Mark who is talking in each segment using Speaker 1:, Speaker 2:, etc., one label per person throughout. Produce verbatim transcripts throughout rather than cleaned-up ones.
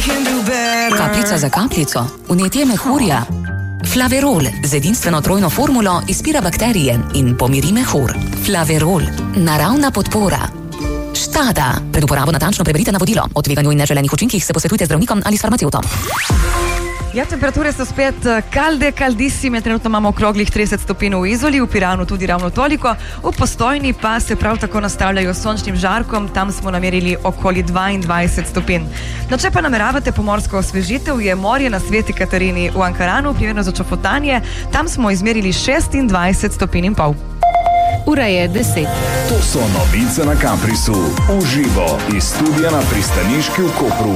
Speaker 1: Kapljica za kapljico, vnetje mehurja. Flaverol z edinstveno trojno formulo izpira bakterije in pomiri mehur. Flaverol, naravna podpora. Štada. Pred uporabo natančno preberite navodilo. O tveganju in neželenih učinkih se posvetujte z zdravnikom ali s farmacevtom.
Speaker 2: Ja, temperature so spet kalde, kaldissime, trenutno imamo okroglih trideset stopinj v Izoli, v Piranu tudi ravno toliko, v Postojni pa se prav tako nastavljajo s sončnim žarkom, tam smo namerili okoli dvaindvajset stopinj. No, če pa nameravate pomorsko osvežitev, je morje na Sveti Katarini v Ankaranu, primerno za čofotanje, tam smo izmerili šestindvajset stopinj in pol.
Speaker 3: Ura je deset.
Speaker 4: To so novice na Caprisu, v živo iz studia na Pristaniški v Kopru.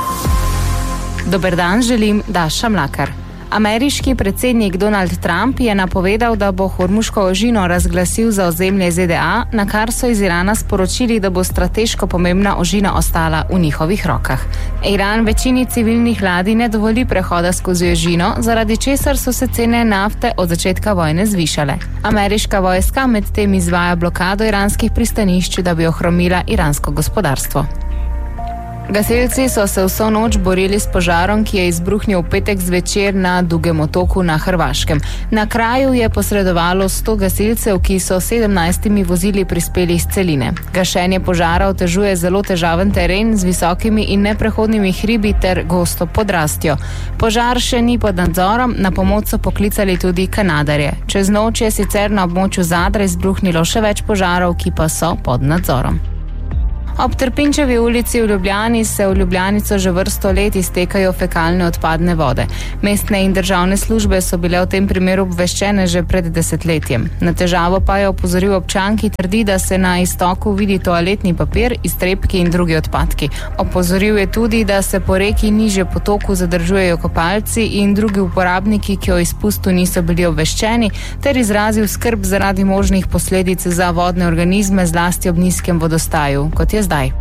Speaker 3: Dober dan, želim Daša Mlakar. Ameriški predsednik Donald Trump je napovedal, da bo Hormuško ožino razglasil za ozemlje Z D A, na kar so iz Irana sporočili, da bo strateško pomembna ožina ostala v njihovih rokah. Iran večini civilnih ladij ne dovoli prehoda skozi ožino, zaradi česar so se cene nafte od začetka vojne zvišale. Ameriška vojska medtem izvaja blokado iranskih pristanišč, da bi ohromila iransko gospodarstvo. Gasilci so se vso noč borili s požarom, ki je izbruhnil v petek zvečer na Dugem otoku na Hrvaškem. Na kraju je posredovalo sto gasilcev, ki so sedemnajstimi vozili prispeli iz celine. Gašenje požara otežuje zelo težaven teren z visokimi in neprehodnimi hribi ter gosto podrastjo. Požar še ni pod nadzorom, na pomoč so poklicali tudi Kanadarje. Čez noč je sicer na območju Zadra izbruhnilo še več požarov, ki pa so pod nadzorom. Ob Trpinčevi ulici v Ljubljani se v Ljubljanico že vrsto let iztekajo fekalne odpadne vode. Mestne in državne službe so bile v tem primeru obveščene že pred desetletjem. Na težavo pa je opozoril občan, ki trdi, da se na iztoku vidi toaletni papir, iztrebki in drugi odpadki. Opozoril je tudi, da se po reki nižje potoku zadržujejo kopalci in drugi uporabniki, ki o izpustu niso bili obveščeni, ter izrazil skrb zaradi možnih posledic za vodne organizme, zlasti ob nizkem vodostaju, kot je zdaj.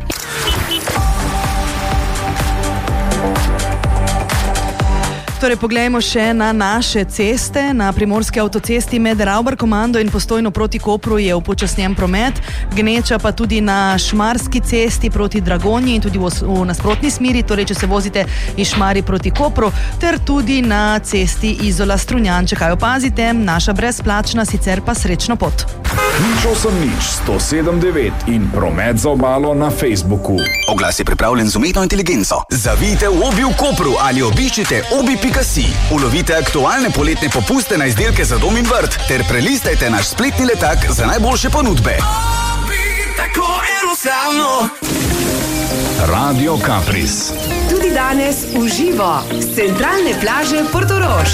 Speaker 2: Torej, poglejmo še na naše ceste. Na primorski avtocesti med Ravbar-Komando in Postojno proti Kopru je upočasnjen promet, gneča pa tudi na Šmarski cesti proti Dragonji in tudi v, v nasprotni smeri, torej če se vozite iz Šmarij proti Kopru, ter tudi na cesti Izola-Strunjan. Če kaj opazite, naša brezplačna, sicer pa srečno pot.
Speaker 4: Nič osem nič, sto sedem devet in promet za obalo na Facebooku.
Speaker 5: Oglas je pripravljen z umetno inteligenco. Zavijte v Obi v Kopru ali obiščite obi pika si. Ulovite aktualne poletne popuste na izdelke za dom in vrt ter prelistajte naš spletni letak za najboljše ponudbe.
Speaker 6: Obi, tako enostavno.
Speaker 4: Radio Capris.
Speaker 7: Tudi danes v živo z centralne plaže Portorož.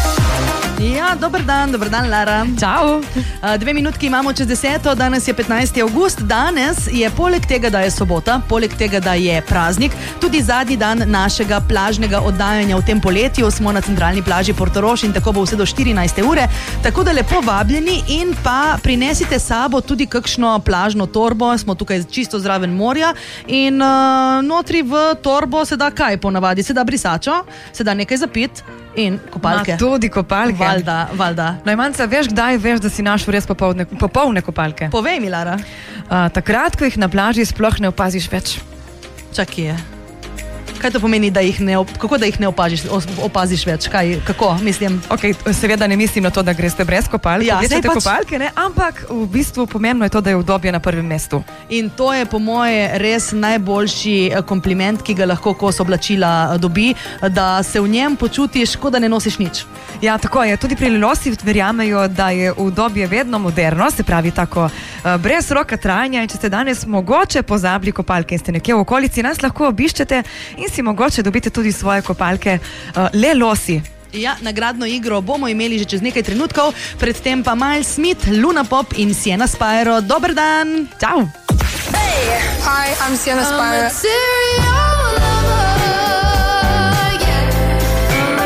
Speaker 2: Ja, dober dan, dober dan, Lara.
Speaker 3: Čau.
Speaker 2: Dve minutki imamo čez deseto, danes je petnajsti avgust, danes je poleg tega, da je sobota, poleg tega, da je praznik, tudi zadnji dan našega plažnega oddajanja v tem poletju. Smo na centralni plaži Portorož in tako bo vse do štirinajste ure, tako da lepo vabljeni in pa prinesite sabo tudi kakšno plažno torbo, smo tukaj čisto zraven morja in uh, notri v torbo se da kaj ponavadi, se da brisačo, se da nekaj zapit in kopalke.
Speaker 8: Ma, tudi kopalke.
Speaker 2: Valda, valda.
Speaker 8: Najmanjca, veš kdaj, veš, da si našel res popolne, popolne kopalke?
Speaker 2: Povej mi, Lara.
Speaker 8: Uh, takrat, ko jih na plaži sploh ne opaziš več.
Speaker 2: Čakaj je. Kaj to pomeni, da jih ne, kako da jih ne opaziš, opaziš več? Kaj, kako, mislim?
Speaker 8: Ok, seveda ne mislim na to, da greste brez kopalke,
Speaker 2: ja,
Speaker 8: večete
Speaker 2: pač...
Speaker 8: kopalke, ne? Ampak v bistvu pomembno je to, da je udobje na prvem mestu.
Speaker 2: In to je po moje res najboljši kompliment, ki ga lahko kos oblačila dobi, da se v njem počutiš, kot da ne nosiš nič.
Speaker 8: Ja, tako je. Tudi pri Lilosi verjamejo, da je udobje vedno moderno, se pravi tako uh, brez roka trajanja, in če ste danes mogoče pozabili kopalke in ste nekje v okolici, nas lahko obiščete in si mogoče dobite tudi svoje kopalke uh, Lilosi.
Speaker 2: Ja, nagradno igro bomo imeli že čez nekaj trenutkov, predtem pa Miles Smith, Luna Pop in Sienna Spyro. Dober dan!
Speaker 8: Čau!
Speaker 9: Hey! Hi, I'm Sienna Spyro.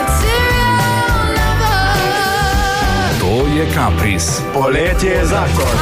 Speaker 4: To je Capris.
Speaker 6: Poletje je zakon.